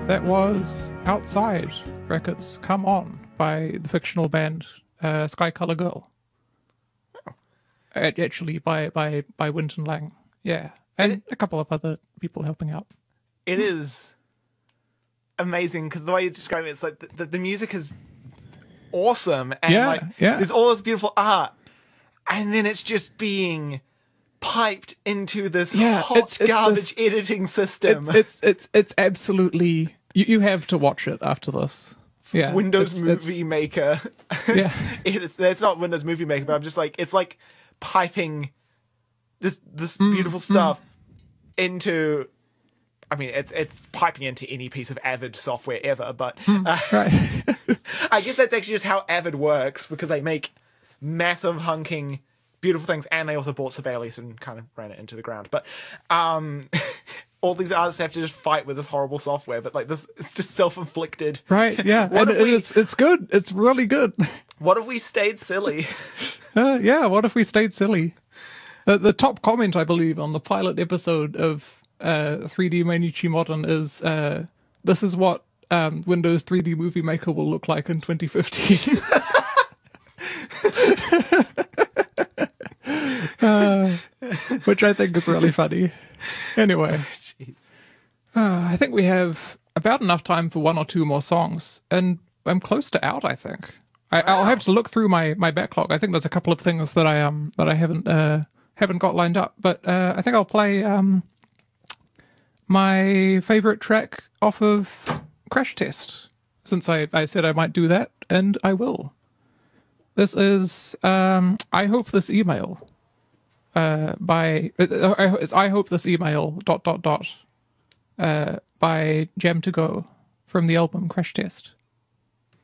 That was Outside brackets Come On by the fictional band Sky Color Girl. Actually, by Winton Lang. Yeah. And a couple of other people helping out. It is amazing because the way you describe it, it's like the music is awesome. And there's all this beautiful art. And then it's just being piped into this hot garbage editing system. It's absolutely... You have to watch it after this. Yeah, Windows Movie Maker. Yeah. It's not Windows Movie Maker, but I'm just like, it's like piping this beautiful stuff into... I mean, it's piping into any piece of Avid software ever, but right. I guess that's actually just how Avid works, because they make massive hunking beautiful things, and they also bought Sibelius and kind of ran it into the ground. But all these artists have to just fight with this horrible software, but like this, it's just self-inflicted. Right, yeah. It's good. It's really good. What if we stayed silly? What if we stayed silly? The top comment, I believe, on the pilot episode of 3D Mainichi Modern is, this is what Windows 3D Movie Maker will look like in 2015. Which I think is really funny. Anyway, I think we have about enough time for one or two more songs, and I'm close to out. I think I'll have to look through my backlog. I think there's a couple of things that I haven't got lined up, but I think I'll play my favorite track off of Crash Test, since I said I might do that, and I will. This is I Hope This Email it's I Hope This Email ... by Jam to Go from the album Crash Test.